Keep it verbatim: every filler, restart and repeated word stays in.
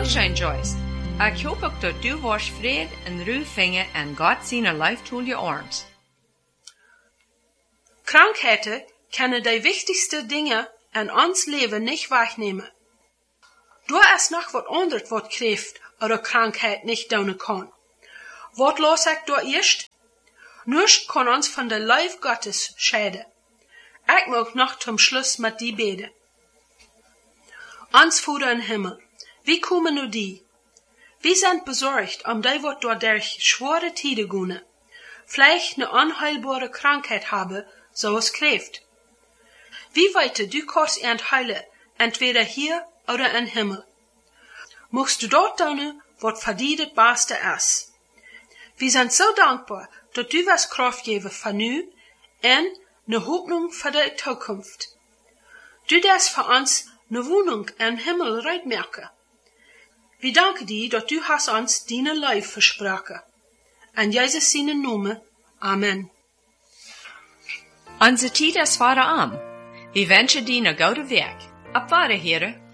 schön, Joyce. Ik hoop ook dat du was vrede en ruw vinger en God zijn life to je arms. Krankheiten können die wichtigste Dinge in ons Leben nicht wegnehmen. Du ist noch wat anderes, wat Kräft oder Krankheit nicht tun kann. Wat los ich da erst? Nichts kann uns von der Life Gottes scheiden. Ich mag noch zum Schluss mit die beten. Uns Vater im Himmel, wie kommen nu die? Wir sind besorgt um die, wat durch schwere Tide gehen. Vielleicht eine unheilbare Krankheit haben, so es Kräft. Wie weiter du kannst entheilen, entweder hier oder im Himmel. Magst du dort tun, wat für die das Beste ist. Wir sind so dankbar, dass du was Kraft geben von nu und ne Hoffnung für die Zukunft. Du darfst für uns ne Wohnung im Himmel reitmerken. Wir danken dir, dass du hast uns deine Life versprochen. In Jesus seinen Namen. Amen. Onze tijd is varen aan. Wir wünschen dir eine gute Weg. Auf Wiederhören.